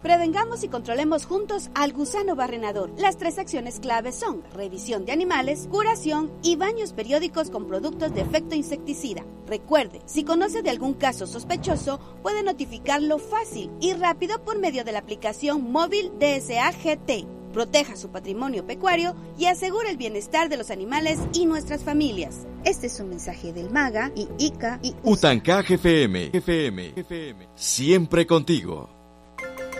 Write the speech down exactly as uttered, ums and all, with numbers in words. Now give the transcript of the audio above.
Prevengamos y controlemos juntos al gusano barrenador. Las tres acciones claves son revisión de animales, curación y baños periódicos con productos de efecto insecticida. Recuerde, si conoce de algún caso sospechoso, puede notificarlo fácil y rápido por medio de la aplicación móvil D S A G T. Proteja su patrimonio pecuario y asegure el bienestar de los animales y nuestras familias. Este es un mensaje del MAGA y I C A y Utancaj F M. F M. F M. Siempre contigo.